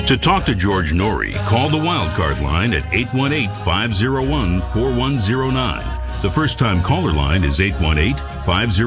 To talk to George Norrie, call the Wildcard line at 818-501-4109. The first-time caller line is 818-501